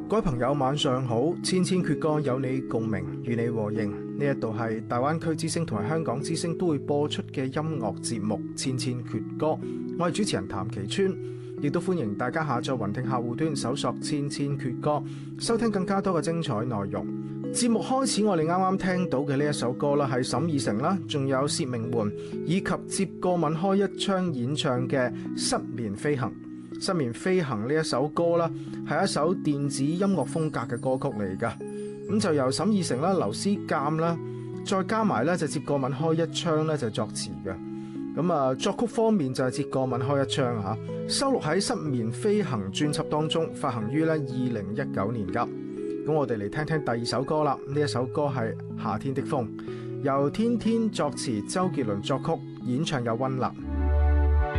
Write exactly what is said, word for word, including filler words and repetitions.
各位朋友晚上好，千千闕歌有你共鳴，與你和應。呢一度係大灣區之聲同埋香港之聲都會播出嘅音樂節目《千千闕歌》，我係主持人譚其川，亦都歡迎大家下載雲聽客戶端搜索千千闕歌，收聽更加多嘅精彩內容。節目開始，我哋啱啱聽到嘅呢一首歌啦，係沈以誠啦，仲有薛明媛以及接過吻開一槍演唱嘅《失眠飛行》。失眠飛行呢一首歌啦，係一首電子音樂風格嘅歌曲嚟噶。咁就由沈以誠啦、劉思鑑啦，再加埋咧就接過吻開一槍咧就作詞嘅。咁啊，作曲方面就係接過吻開一槍吓，收錄喺《失眠飛行》專輯當中，發行於咧二零一九年噶。咁我哋嚟聽聽第二首歌啦。呢一首歌係《夏天的風》，由天天作詞，周杰倫作曲，演唱有溫嵐。